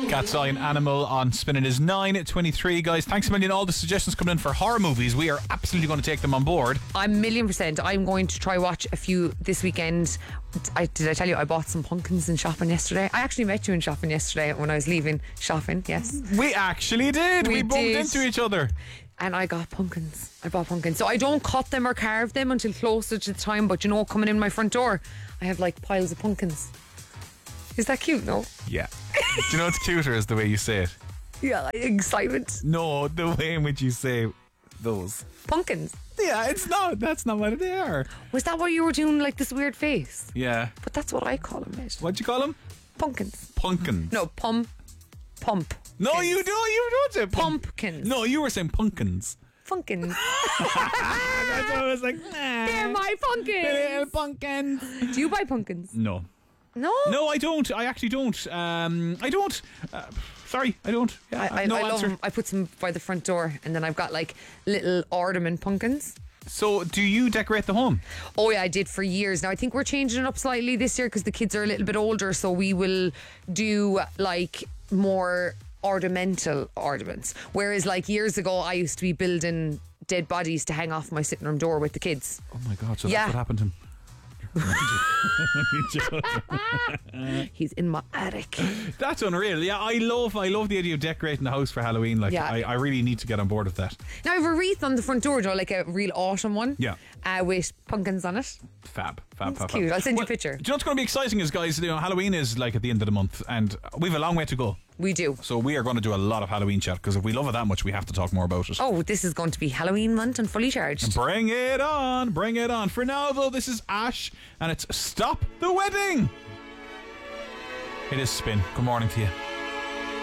Cat's Eye and Animal on Spinning is 9:23, guys. Thanks a million. All the suggestions coming in for horror movies, we are absolutely going to take them on board. I'm 1,000,000%. I'm going to try watch a few this weekend. Did I tell you I bought some pumpkins in shopping yesterday? I actually met you in shopping yesterday when I was leaving shopping. Yes, We actually did. We bumped into each other. and I got pumpkins. I bought pumpkins. So I don't cut them or carve them until closer to the time, but you know, coming in my front door, I have like piles of pumpkins. Is that cute? No? Yeah. Do you know what's cuter is the way you say it? Yeah, like excitement. No, the way in which you say those. Pumpkins. Yeah, it's not. That's not what they are. Was that why you were doing like this weird face? Yeah. But that's what I call them, mate. What'd you call them? Pumpkins. Pumpkins. No, pump. No, you don't say Pumpkins. No, you were saying pumpkins. Pumpkins. That's what I was like, nah. They're my pumpkins. Little pumpkins. Do you buy pumpkins? No. No, I don't. I actually don't. I don't. Sorry, I don't. Yeah, I no love answer. them. I put some by the front door, and then I've got like little ornament pumpkins. So, do you decorate the home? Oh yeah, I did for years. Now I think we're changing it up slightly this year because the kids are a little bit older, so we will do like more ornamental ornaments. Whereas like years ago, I used to be building dead bodies to hang off my sitting room door with the kids. Oh my God! So Yeah. that's what happened to him. He's in my attic. That's unreal. Yeah, I love the idea of decorating the house for Halloween. Like, Yeah. I really need to get on board with that. Now I have a wreath on the front door, Joe, like a real autumn one. Yeah. With pumpkins on it. Fab. It's cute. I'll send you a picture. Do you know what's going to be exciting is, guys, Halloween is like at the end of the month, and we've a long way to go. We do. So we are going to do a lot of Halloween chat, because if we love it that much, we have to talk more about it. Oh, this is going to be Halloween month and fully charged. Bring it on, bring it on. For now, though, this is Ash, and it's Stop the Wedding. It is Spin. Good morning to you.